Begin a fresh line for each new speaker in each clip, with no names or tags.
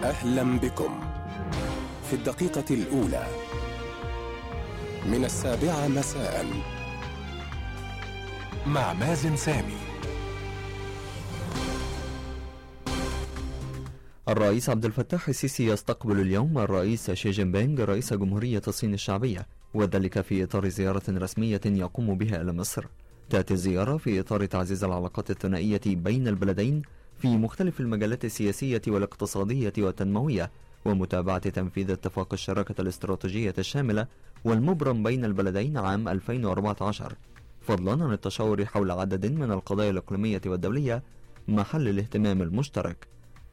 أهلا بكم في الدقيقة الأولى من 7:00 مساء مع مازن سامي.
الرئيس عبد الفتاح السيسي يستقبل اليوم الرئيس شي جين بينغ رئيس جمهورية الصين الشعبية، وذلك في إطار زيارة رسمية يقوم بها إلى مصر. تأتي الزيارة في إطار تعزيز العلاقات الثنائية بين البلدين في مختلف المجالات السياسية والاقتصادية والتنموية، ومتابعة تنفيذ اتفاق الشراكة الاستراتيجية الشاملة والمبرم بين البلدين عام 2014، فضلا عن التشاور حول عدد من القضايا الإقليمية والدولية محل الاهتمام المشترك.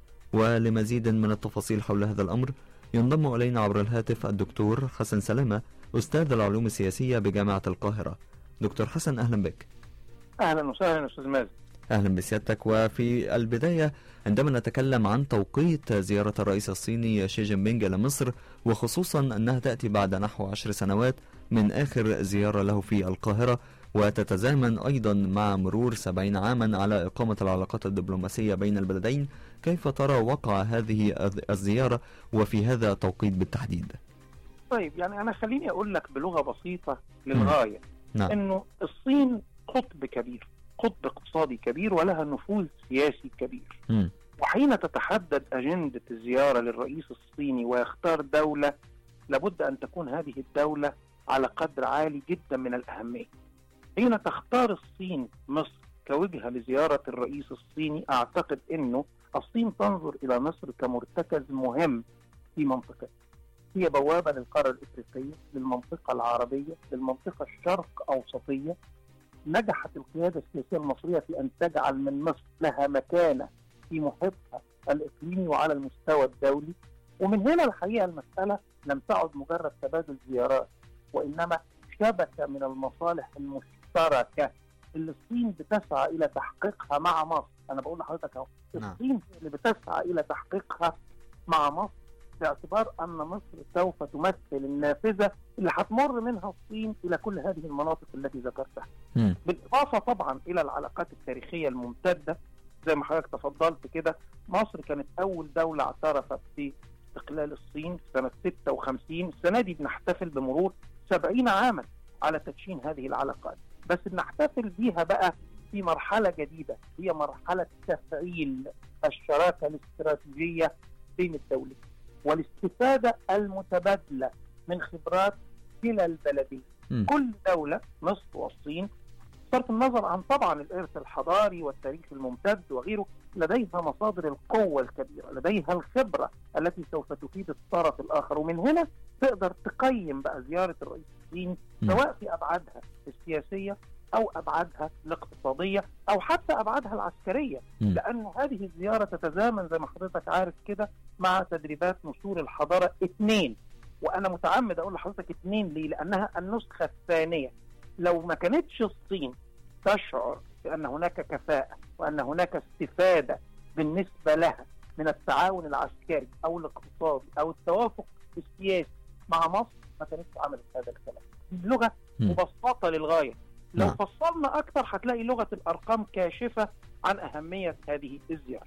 ولمزيد من التفاصيل حول هذا الأمر ينضم إلينا عبر الهاتف الدكتور حسن سلامة، أستاذ العلوم السياسية بجامعة القاهرة. دكتور حسن، أهلا بك.
أهلا وسهلا أستاذ مازن.
أهلا بسيادتك. وفي البداية عندما نتكلم عن توقيت زيارة الرئيس الصيني شي جين بينغ إلى مصر، وخصوصا أنها تأتي بعد نحو 10 سنوات من آخر زيارة له في القاهرة، وتتزامن أيضا مع مرور 70 عاما على إقامة العلاقات الدبلوماسية بين البلدين، كيف ترى وقع هذه الزيارة وفي هذا التوقيت بالتحديد؟
طيب، يعني أنا خليني أقول لك بلغة بسيطة للغاية.
نعم.
أنه الصين قطب كبير، قطب اقتصادي كبير، ولها نفوذ سياسي كبير. وحين تتحدد أجندة الزيارة للرئيس الصيني ويختار دولة، لابد أن تكون هذه الدولة على قدر عالي جدا من الأهمية. حين تختار الصين مصر كوجهة لزيارة الرئيس الصيني، أعتقد أنه الصين تنظر إلى مصر كمرتكز مهم في منطقة، هي بوابة للقارة الإفريقية، للمنطقة العربية، للمنطقة الشرق أوسطية. نجحت القيادة السياسية المصرية في أن تجعل من مصر لها مكانة في محيطها الإقليمي وعلى المستوى الدولي. ومن هنا الحقيقة المسألة لم تعد مجرد تبادل زيارات، وإنما شبكة من المصالح المشتركة اللي الصين بتسعى إلى تحقيقها مع مصر. أنا بقول لحضرتك أهو، الصين اللي بتسعى إلى تحقيقها مع مصر، باعتبار أن مصر سوف تمثل النافذة اللي هتمر منها الصين إلى كل هذه المناطق التي ذكرتها. بالإضافة طبعا إلى العلاقات التاريخية الممتدة، زي ما حضرتك تفضلت كده، مصر كانت أول دولة اعترفت باستقلال الصين في سنة 56. السنة دي بنحتفل بمرور 70 عاما على تدشين هذه العلاقات، بس بنحتفل بيها بقى في مرحلة جديدة، هي مرحلة تفعيل الشراكة الاستراتيجية بين الدولتين والاستفادة المتبادلة من خبرات كلا البلدين. كل دولة، مصر والصين، بصرف النظر عن طبعا الإرث الحضاري والتاريخ الممتد وغيره، لديها مصادر القوة الكبيرة، لديها الخبرة التي سوف تفيد الطرف الآخر. ومن هنا تقدر تقيم بقى زيارة الرئيس الصيني سواء في أبعادها السياسية أو أبعادها الاقتصادية أو حتى أبعادها العسكرية، لأن هذه الزيارة تتزامن زي ما حضرتك عارف كده مع تدريبات نسور الحضارة 2. وأنا متعمد أقول لحضرتك 2 ليه؟ لأنها النسخة الثانية. لو ما كانتش الصين تشعر بأن هناك كفاءة وأن هناك استفادة بالنسبة لها من التعاون العسكري أو الاقتصادي أو التوافق السياسي مع مصر، ما كانتش عملت هذا الكلام. بلغة مبسطة للغاية. لو فصلنا أكثر هتلاقي لغة الأرقام كاشفة عن أهمية هذه الزيارة.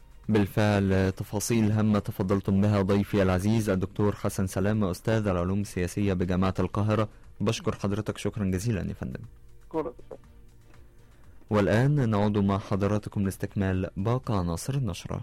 بالفعل، تفاصيل هامة تفضلتم بها ضيفي العزيز الدكتور حسن سلامة، أستاذ العلوم السياسية بجامعة القاهرة. بشكر حضرتك شكرا جزيلا يا فندم. والآن نعود مع حضراتكم لاستكمال باقي عناصر النشرة.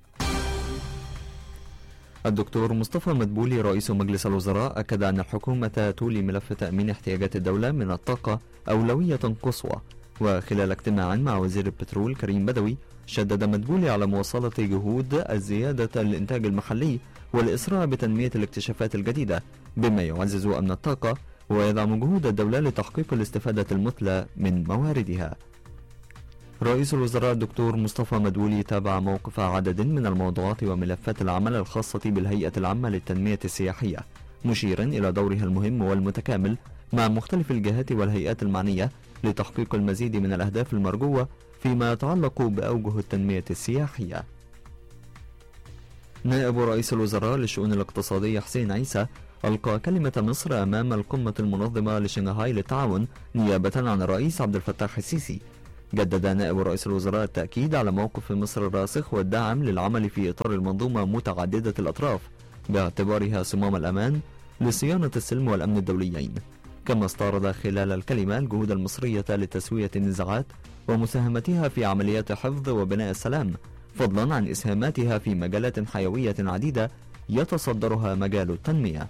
الدكتور مصطفى مدبولي رئيس مجلس الوزراء أكد أن الحكومة تولي ملف تأمين احتياجات الدولة من الطاقة أولوية قصوى. وخلال اجتماع مع وزير البترول كريم بدوي، شدد مدبولي على مواصلة جهود الزيادة الإنتاج المحلي والإسراع بتنمية الاكتشافات الجديدة، بما يعزز أمن الطاقة ويدعم جهود الدولة لتحقيق الاستفادة المثلى من مواردها. رئيس الوزراء الدكتور مصطفى مدبولي تابع موقف عدد من الموضوعات وملفات العمل الخاصة بالهيئة العامة للتنمية السياحية، مشيرا إلى دورها المهم والمتكامل مع مختلف الجهات والهيئات المعنية لتحقيق المزيد من الأهداف المرجوة فيما يتعلق بأوجه التنمية السياحية. نائب رئيس الوزراء للشؤون الاقتصادية حسين عيسى ألقى كلمة مصر أمام القمة المنظمة لشنغهاي للتعاون نيابة عن الرئيس عبد الفتاح السيسي، جدد نائب رئيس الوزراء التأكيد على موقف مصر الراسخ والدعم للعمل في إطار المنظومة متعددة الأطراف باعتبارها صمام الأمان لصيانة السلم والأمن الدوليين، كما استعرض خلال الكلمة الجهود المصرية لتسوية النزاعات ومساهمتها في عمليات حفظ وبناء السلام، فضلا عن إسهاماتها في مجالات حيوية عديدة يتصدرها مجال التنمية.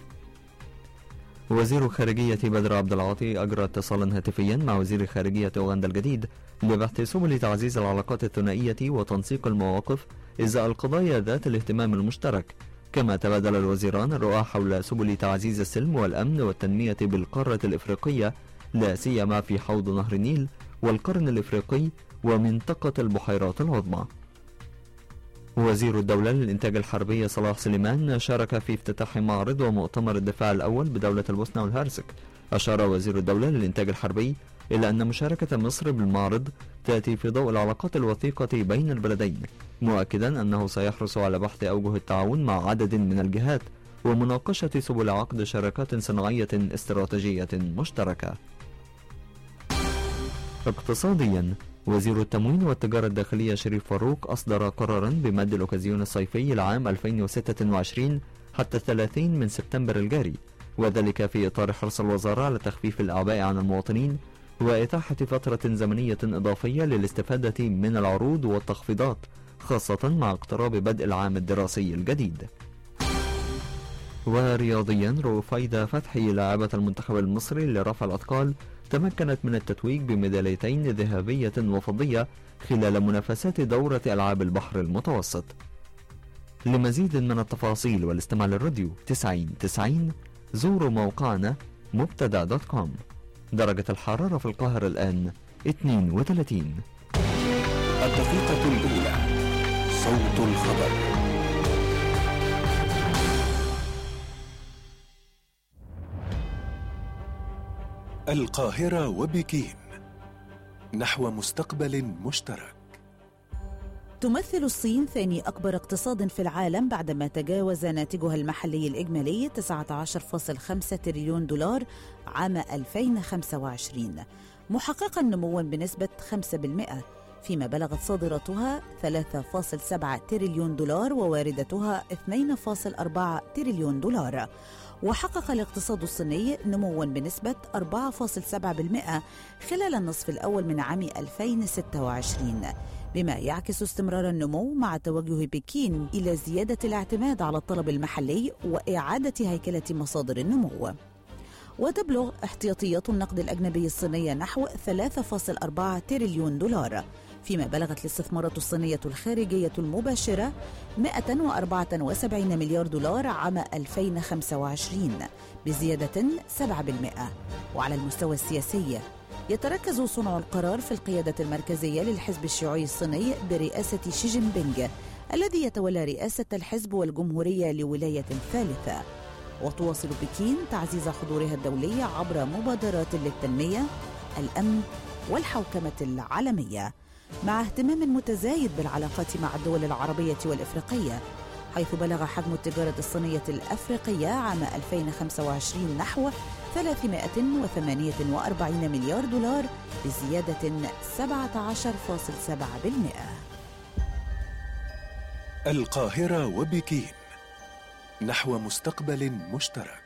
وزير خارجية بدر عبد العاطي أجرى اتصالا هاتفيا مع وزير خارجية أوغندا الجديد لبحث سبل تعزيز العلاقات الثنائية وتنسيق المواقف إزاء القضايا ذات الاهتمام المشترك، كما تبادل الوزيران الرؤى حول سبل تعزيز السلم والأمن والتنمية بالقارة الإفريقية، لا سيما في حوض نهر النيل والقرن الإفريقي ومنطقة البحيرات العظمى. وزير الدولة للإنتاج الحربي صلاح سليمان شارك في افتتاح معرض ومؤتمر الدفاع الأول بدولة البوسنة والهرسك. أشار وزير الدولة للإنتاج الحربي إلى أن مشاركة مصر بالمعرض تأتي في ضوء العلاقات الوثيقة بين البلدين، مؤكدا أنه سيحرص على بحث أوجه التعاون مع عدد من الجهات ومناقشة سبل عقد شراكات صناعية استراتيجية مشتركة. اقتصاديا، وزير التموين والتجارة الداخلية شريف فاروق أصدر قرارا بمد الأوكازيون الصيفي لعام 2026 حتى 30 من سبتمبر الجاري، وذلك في إطار حرص الوزارة على تخفيف الأعباء عن المواطنين وإتاحة فترة زمنية إضافية للاستفادة من العروض والتخفيضات، خاصة مع اقتراب بدء العام الدراسي الجديد. ورياضيا، رفيدة فتحي لاعبة المنتخب المصري لرفع الأثقال تمكنت من التتويج بميداليتين ذهبية وفضية خلال منافسات دورة ألعاب البحر المتوسط. لمزيد من التفاصيل والاستماع للراديو 90 زوروا موقعنا مبتدأ.com. درجة الحرارة في القاهرة الآن 32.
الدقيقة الأولى، صوت الخبر. القاهرة وبكين نحو مستقبل مشترك.
تمثل الصين ثاني أكبر اقتصاد في العالم بعدما تجاوز ناتجها المحلي الإجمالي 19.5 تريليون دولار عام 2025، محققا نموا بنسبة 5%، فيما بلغت صادراتها 3.7 تريليون دولار وواردتها 2.4 تريليون دولار. وحقق الاقتصاد الصيني نموا بنسبة 4.7% خلال النصف الأول من عام 2026، بما يعكس استمرار النمو مع توجه بكين إلى زيادة الاعتماد على الطلب المحلي وإعادة هيكلة مصادر النمو. وتبلغ احتياطيات النقد الأجنبي الصينية نحو 3.4 تريليون دولار، فيما بلغت الاستثمارات الصينية الخارجية المباشرة 174 مليار دولار عام 2025 بزيادة 7%. وعلى المستوى السياسي، يتركز صنع القرار في القيادة المركزية للحزب الشيوعي الصيني برئاسة شي جين بينغ، الذي يتولى رئاسة الحزب والجمهورية لولاية ثالثة. وتواصل بكين تعزيز حضورها الدولي عبر مبادرات للتنمية، الأمن والحوكمة العالمية، مع اهتمام متزايد بالعلاقات مع الدول العربية والإفريقية، حيث بلغ حجم التجارة الصينية الأفريقية عام 2025 نحو 348 مليار دولار بزيادة 17.7%.
القاهرة وبكين نحو مستقبل مشترك.